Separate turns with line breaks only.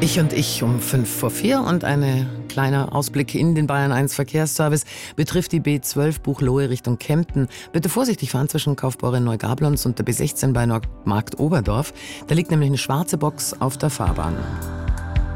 Ich und ich um 5 vor 4 und ein kleiner Ausblick in den Bayern 1 Verkehrsservice betrifft die B12 Buchloe Richtung Kempten. Bitte vorsichtig fahren zwischen Kaufbeuren Neugablonz und der B16 bei Markt Oberdorf. Da liegt nämlich eine schwarze Box auf der Fahrbahn.